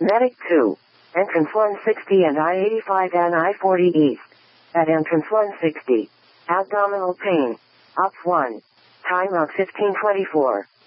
Medic 2. Entrance 160 and I-85 and I-40 East. At entrance 160. Abdominal pain. Op 1. Time of 1524.